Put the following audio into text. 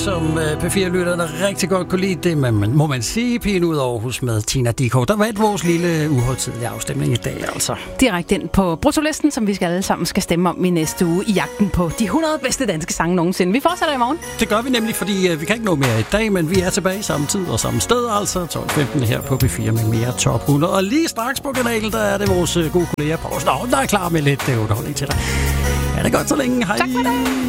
Som P4-lytterne rigtig godt kunne lide det, men må man sige, Pigen ud af Aarhus med Tina Dickow. Der vandt vores lille uhøjtidelige afstemning i dag, altså. Direkte ind på bruttolisten, som vi alle sammen skal stemme om i næste uge i jagten på de 100 bedste danske sange nogensinde. Vi fortsætter i morgen. Det gør vi nemlig, fordi vi kan ikke nå mere i dag, men vi er tilbage samme tid og samme sted, altså 12:15 her på P4 med mere Top 100. Og lige straks på kanalen, der er det vores gode kollega Poul Snovn, der er klar med lidt underholdning til dig. Er det godt så længe? Hej. Tak for det.